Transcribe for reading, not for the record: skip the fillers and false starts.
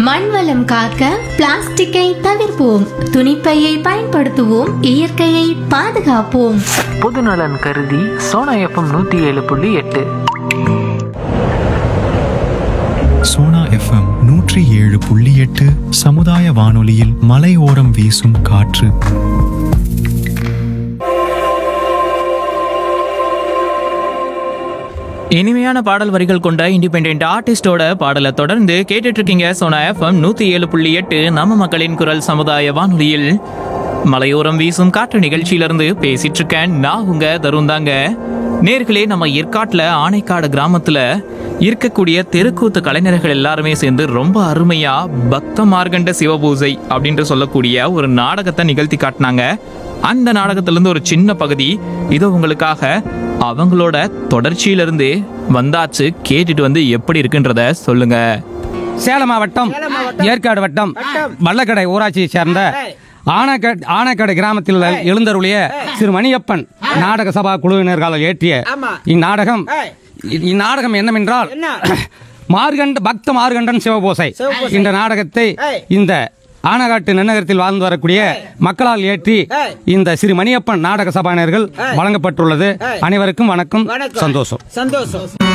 மண்வளம் காக்க பிளாஸ்டிக்கை தவிர்ப்போம், துணிப்பையை பயன்படுத்துவோம், இயற்கையை பாதுகாப்போம். பொதுநலன் கருதி சோனா எஃப்எம் 107.8. சோனா எஃப்எம் 107.8 சமுதாய வானொலியில் மலையோரம் வீசும் காற்று. இனிமையான பாடல் வரிகள் கொண்ட இண்டிபெண்டன்ட் ஆர்டிஸ்டோட பாடலை தொடர்ந்து கேட்டுட்டு இருக்கீங்க சோனா எஃப்எம் 107.8 நம்ம மக்களின் குரல் சமுதாய வானொலியில் மலையோரம் வீசும் காற்று நிகழ்ச்சியிலிருந்து பேசிட்டு இருக்கேன். நான் உங்க தருண் தாங்க. நேர்களே, நம்ம ஏற்காட்டில் ஆனைக்காடு கிராமத்துல இருக்கக்கூடிய தெருக்கூத்து கலைஞர்கள் எல்லாருமே சேர்ந்து ரொம்ப அருமையா பக்த மார்கண்ட சிவபூஜை அப்படின்ற சொல்லக்கூடிய ஒரு நாடகத்தை நிகழ்த்தி காட்டினாங்க. அந்த நாடகத்திலிருந்து ஒரு சின்ன பகுதி இது உங்களுக்காக அவங்களோட தொடர்ச்சியிலிருந்து வந்தாச்சு. கேட்டுட்டு வந்து எப்படி இருக்குன்றத சொல்லுங்க. சேலம் மாவட்டம் ஏற்காடு வட்டம் வல்லக்கடை ஊராட்சியை சேர்ந்த ஆனைக்காடு கிராமத்தில் எழுந்தருளிய திரு மணியப்பன் நாடக சபா குழுவினர்கள் ஏற்றிய இந்நாடகம் என்னவென்றால் பக்த மார்கண்டன் சிவபூசை. இந்த நாடகத்தை இந்த ஆனைக்காட்டு நன்னகரத்தில் வாழ்ந்து வரக்கூடிய மக்களால் ஏற்றி இந்த ஸ்ரீ மணியப்பன் நாடக சபாயினர்கள் வழங்கப்பட்டுள்ளது. அனைவருக்கும் வணக்கம். சந்தோஷம்.